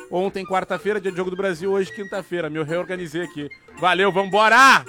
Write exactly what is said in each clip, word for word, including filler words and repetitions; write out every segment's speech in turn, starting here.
Ontem, quarta-feira, dia de Jogo do Brasil, hoje, quinta-feira. Me reorganizei aqui. Valeu, vambora!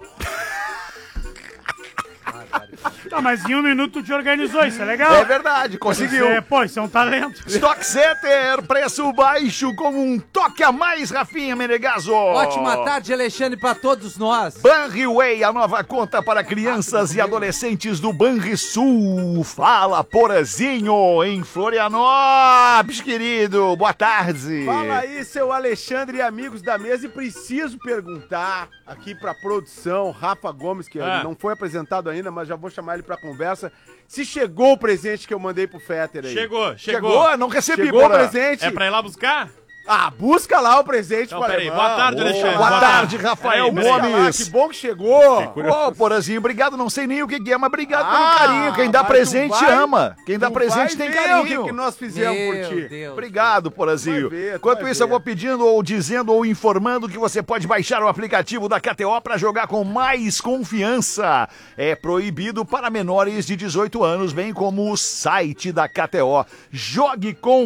Tá, mas em um minuto tu te organizou, isso é legal. É verdade, conseguiu. É, pô, isso é um talento. Stock Center, preço baixo como um toque a mais, Rafinha Menegaso. Ótima tarde, Alexandre, pra todos nós. Banriway, a nova conta para crianças e adolescentes do Banrisul. Fala, Porazinho, em Florianópolis, querido. Boa tarde. Fala aí, seu Alexandre e amigos da mesa, e preciso perguntar aqui pra produção, Rafa Gomes, que Ah. não foi apresentado ainda, mas já vou chamar ele pra conversa, se chegou o presente que eu mandei pro Fetter aí. Chegou, chegou. Chegou? Não recebi, Chegou o Porã. presente? É pra ir lá buscar? Ah, busca lá o presente Então, pro peraí. alemão. Boa tarde, Ô, Alexandre. Boa tarde, tarde. Rafael Peraí, peraí. Gomes. Ah, que bom que chegou. Ô, Porazinho, obrigado. Não sei nem o que que é, mas obrigado Ah, pelo carinho. Quem dá mas tu presente vai- ama. Quem dá Tu presente vai tem ver carinho. o que, que nós fizemos Meu por ti. Deus. Obrigado, Porazinho. Tu vai ver, tu Enquanto vai isso, eu ver. vou pedindo ou dizendo ou informando que você pode baixar o aplicativo da K T O para jogar com mais confiança. É proibido para menores de dezoito anos, bem como o site da K T O. Jogue com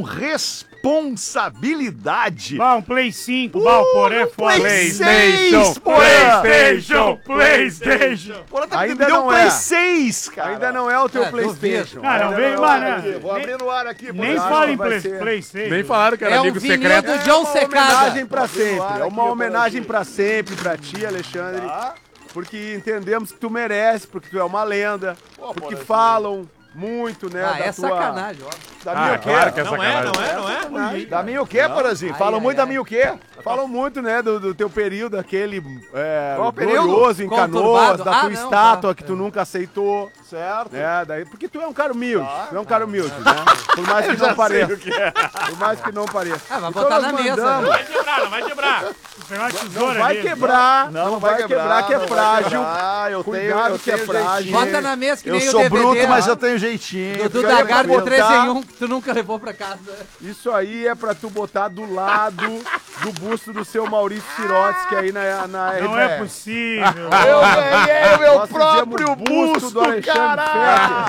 responsabilidade. Bah, um Play cinco, bah, o Poré é foda. Play seis, Porã. PlayStation, PlayStation. Porã tá Ainda me deu um não Play é. seis, cara. Ainda não é o teu É, PlayStation. Cara, não Ainda vem é o- mais, né? Aqui, vou abrir no ar aqui. Nem Porã. fala em vai Play, ser. PlayStation. Nem falaram que era É o amigo vinil secreto. do John Uma Secada. homenagem pra sempre. ar É uma aqui, homenagem Brasil. pra sempre pra ti, Alexandre. Tá. Porque entendemos que tu merece, porque tu é uma lenda. Porque Porazinho. falam muito, né? Ah, da é tua... sacanagem, ó. Da Ah, minha é claro que é quê? sacanagem. Não é, não é? Da minha o quê, Porazinho? Ai, Falam ai, muito da ai. minha o quê? Falam muito, né, do, do teu período, aquele é, Qual período? glorioso em Conturbado. Canoas, da Ah, tua não, estátua tá. que tu nunca aceitou. Certo. É, daí, porque tu é um cara humilde, tu é um cara humilde, né? Por mais que não pareça. Por mais que não pareça. Ah, vai Então botar nós na mesa, mandamos- né? Vai quebrar, não vai quebrar. Pegar uma Não tesoura vai ali. quebrar, Não, não, vai quebrar, que é não vai frágil. quebrar, eu tenho, Cuidado eu que é tenho frágil. jeitinho. Bota na mesa que Eu nem o sou D V D. bruto, mas ó. eu tenho jeitinho. Dudu Fica aí da pra Garbo botar. três em um que tu nunca levou pra casa. Isso aí é pra tu botar do lado do busto do seu Maurício Sirotsky aí na, na R B S. Não é possível. Eu ganhei o meu Nós próprio fizemos busto busto, do Alexandre cara!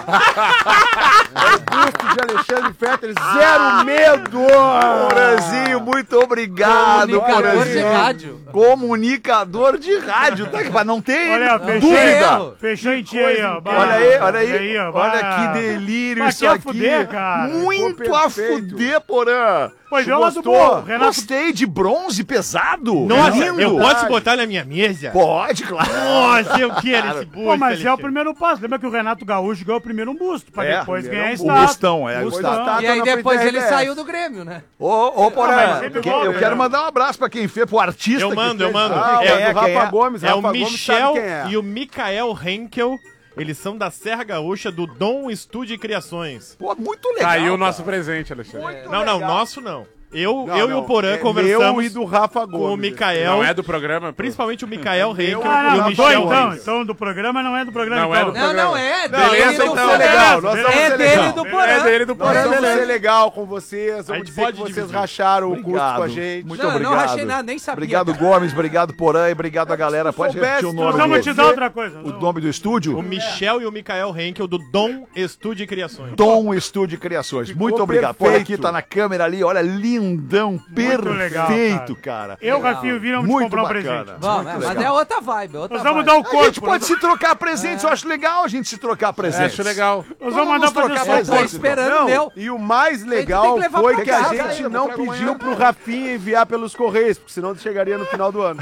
É o busto de Alexandre Fetter, zero medo! Porazinho, muito obrigado, Comunicador de Porazinho. rádio. Comunicador de rádio, tá? Mas não tem Olha, fechou, dúvida. fechou em ti aí, ó. Olha aí, olha aí. ó, Olha vai. que delírio Mas isso que a aqui. fuder, cara. Muito Ficou a perfeito. fuder, Porã. Pô, vê o lado gostou? bom. Renato, Gostei de bronze pesado. Nossa, Lindo. eu posso botar na minha mesa? Pode, claro. Nossa, eu quero esse busto. pô, mas é o Alexandre. primeiro passo. Lembra que o Renato Gaúcho ganhou primeiro um busto, pra É, depois primeiro ganhar a um estátua. bustão, é, o Bustão. estátua. E aí na depois frente ele da R B S. saiu do Grêmio, né? Ô, ô, Porã, Ah, mas sempre que- volta, eu quero né? mandar um abraço pra quem fez, pro artista. Eu que mando, fez. eu mando. Ah, É, é, é, do Rafa quem é? Gomes, É o Rafa Gomes Michel sabe quem é. e o Mikael Henkel. Eles são da Serra Gaúcha, do Dom Estúdio e Criações. Pô, muito legal. Tá aí o cara. nosso presente, Alexandre. Não, não, nosso não. Eu, Não, eu não, e o Porã é conversamos meu e do Rafa com Gomes. o Mikael. Não é do programa? Principalmente o Mikael Henkel Ah, e não, o não, tô, Michel então. Henkel. Então, do programa não é do programa, Não é então. do Não, não é. Beleza, dele do então é Porã. legal. Nós vamos É ser dele legal. do É Porã. dele do Nós programa. vamos beleza. ser legal com vocês, A vamos gente dizer que pode vocês dividir. racharam o custo Obrigado. com a gente. Muito Não, eu não obrigado. rachei nada, nem sabia, Obrigado, cara. Gomes. Obrigado, Porã. E obrigado a galera. tu Pode soubesse, repetir o tu nome Nós não do, vamos te dar outra coisa. o nome do estúdio? O Michel e o Mikael Henkel do Dom Estúdio e Criações. Tom Estúdio Criações. Ficou Muito obrigado. Por perfeito. aqui tá na câmera ali, olha, lindão, perfeito, legal, cara. Eu, Legal. Rafinho, viram te Muito comprar um bacana. presente. Vamos, Muito é, mas legal. é outra vibe, é outra Nós vamos vibe. dar o A corpo. gente pode se trocar presentes, eu acho legal a gente se trocar presentes. Acho legal. Nós vamos mandar Vamos fazer trocar só o presentes. Tô corpo. esperando Não, o meu. e o mais tem que legal levar foi pra que a casa, gente eu não trago amanhã. pediu pro Rafinha enviar pelos Correios, porque senão chegaria no final do ano.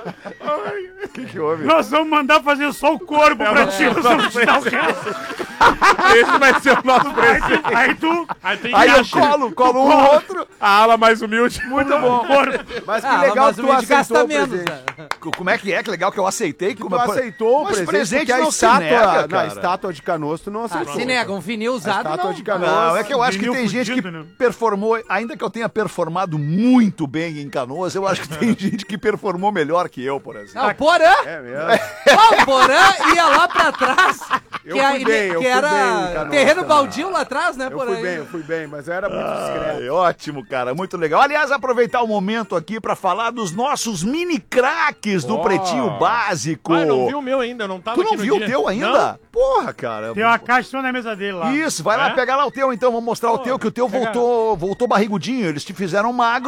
O que, que houve? Nós vamos mandar fazer só o corpo pra ti. Nós vamos te dar o resto. Esse vai ser o nosso presente. Aí tu... Aí tem Aí eu acha. colo, colo um no outro. A ala mais humilde. Muito bom. Corpo. Mas que Ah, legal mas que o tu vídeo gasta aceitou o menos. presente. né? Como é que é? Que legal que eu aceitei. Tu Como é- aceitou o Mas presente, presente porque a não se estátua, nega, na cara. estátua de Canoas tu não Ah, aceitou. se nega, um vinil A usado estátua não. de Canoas. Não, é que eu acho que Vinil tem gente que fudido, né? performou, ainda que eu tenha performado muito bem em Canoas, eu acho que tem gente que performou melhor que eu, por exemplo. Não, o Porã. É mesmo. Ó, o Porã ia lá pra trás. Eu que fui aí- bem, eu que fui era bem em Canoas terreno também. baldio lá atrás, né, Eu Porã? fui bem, eu fui bem, mas eu era muito discreto. Ai, ótimo, cara, muito legal. Aliás, aproveitar o momento aqui pra falar dos nossos mini craques do Oh. Pretinho Básico. Ah, eu não vi o meu ainda, não tava Tu não aqui no viu o dia. teu ainda? Não. Porra, cara. Tem uma caixa só na mesa dele lá. Isso, vai lá, É? pega lá o teu então, vamos mostrar o teu, que o teu pega. voltou, voltou barrigudinho, eles te fizeram magro.